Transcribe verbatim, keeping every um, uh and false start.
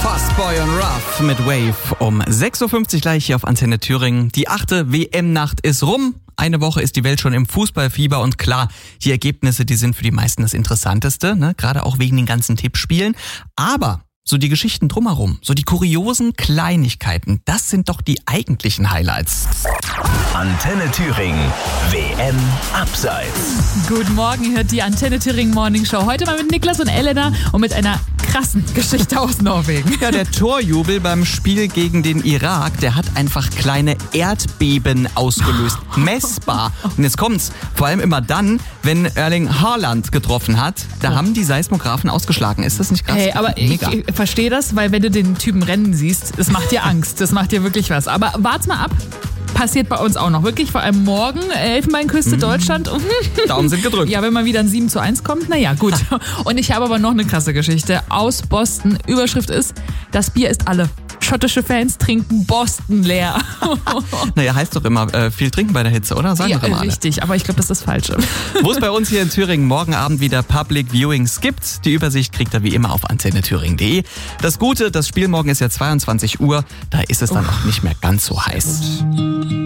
Fastboy und Ruff mit Wave um sechs Uhr fünfzig gleich hier auf Antenne Thüringen. Die achte W M-Nacht ist rum. Eine Woche ist die Welt schon im Fußballfieber und klar, die Ergebnisse, die sind für die meisten das Interessanteste, ne? Gerade auch wegen den ganzen Tippspielen. Aber so die Geschichten drumherum, so die kuriosen Kleinigkeiten, das sind doch die eigentlichen Highlights. Antenne Thüringen, W M Abseits. Guten Morgen, hört die Antenne Thüringen Morning Show. Heute mal mit Niklas und Elena und mit einer krassen Geschichte aus Norwegen. Ja, der Torjubel beim Spiel gegen den Irak, der hat einfach kleine Erdbeben ausgelöst. Messbar. Und jetzt kommt's, vor allem immer dann, wenn Erling Haaland getroffen hat, da oh. haben die Seismographen ausgeschlagen. Ist das nicht krass? Hey, aber Mega. ich, ich verstehe das, weil wenn du den Typen rennen siehst, das macht dir Angst. Das macht dir wirklich was. Aber wart's mal ab. Passiert bei uns auch noch. Wirklich, vor allem morgen, Elfenbeinküste, mmh. Deutschland. Daumen sind gedrückt. Ja, wenn mal wieder ein sieben zu eins kommt, naja, gut. Und ich habe aber noch eine krasse Geschichte aus Boston. Überschrift ist, das Bier ist alle. Schottische Fans trinken Boston leer. Naja, heißt doch immer, äh, viel trinken bei der Hitze, oder? Sagen ja, doch immer alle. Richtig, aber ich glaube, das ist das Falsche. Wo es bei uns hier in Thüringen morgen Abend wieder Public Viewings gibt, die Übersicht kriegt ihr wie immer auf antenne thüringen punkt de. Das Gute, das Spiel morgen ist ja zweiundzwanzig Uhr, da ist es dann oh. auch nicht mehr ganz so heiß.